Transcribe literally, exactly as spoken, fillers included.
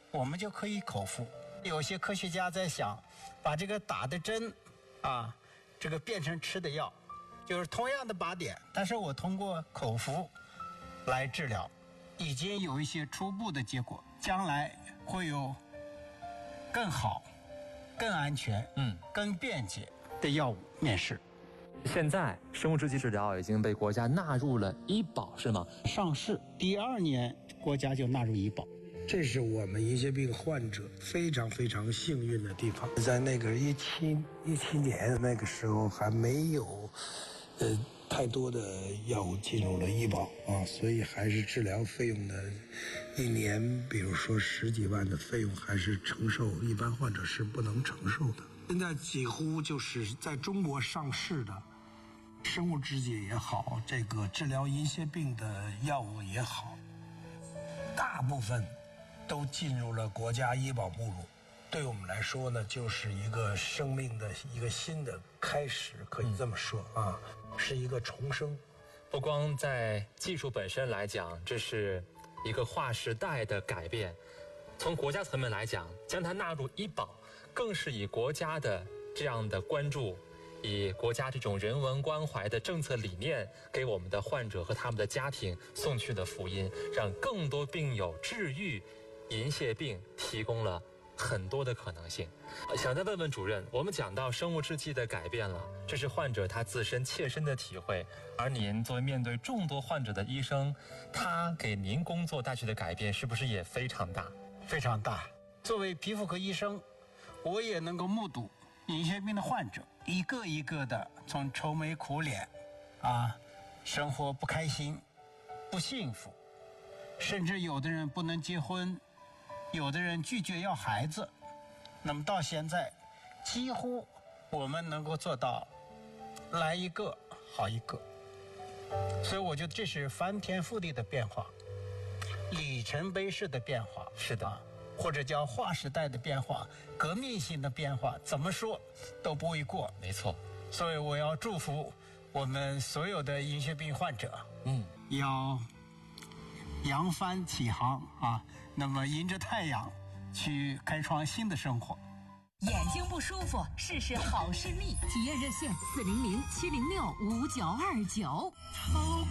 我们就可以口服。有些科学家在想，把这个打的针啊，这个变成吃的药，就是同样的靶点，但是我通过口服来治疗，已经有一些初步的结果，将来会有更好、更安全、嗯、更便捷的药物面世。 现在生物制剂治疗已经被国家纳入了医保，是吗？ 上市第二年，国家就纳入医保。 这是我们银屑病患者非常非常幸运的地方。在那个一七一七年那个时候还没有，呃，太多的药物进入了医保啊，所以还是治疗费用的，一年比如说十几万的费用还是承受一般患者是不能承受的。现在几乎就是在中国上市的生物制剂也好，这个治疗银屑病的药物也好，大部分都进入了国家医保目录。对我们来说呢，就是一个生命的一个新的开始，可以这么说啊，是一个重生。 不光在技术本身来讲，这是一个划时代的改变，从国家层面来讲，将它纳入医保，更是以国家的这样的关注，以国家这种人文关怀的政策理念，给我们的患者和他们的家庭送去的福音，让更多病友治愈银屑病提供了很多的可能性。想再问问主任，我们讲到生物制剂的改变了，这是患者他自身切身的体会，而您作为面对众多患者的医生，他给您工作带去的改变是不是也非常大？ 非常大。作为皮肤科医生，我也能够目睹银屑病的患者一个一个的从愁眉苦脸啊，生活不开心、不幸福，甚至有的人不能结婚，有的人拒绝要孩子，那么到现在几乎我们能够做到来一个好一个。所以我觉得这是翻天覆地的变化，里程碑式的变化。 是的、啊、 或者叫划时代的变化，革命性的变化，怎么说都不为过。 没错。 所以我要祝福我们所有的银屑病患者，嗯，要扬帆起航啊，那么迎着太阳去开创新的生活。 眼睛不舒服，试试好视力。 企业热线四零零七零六五九二九。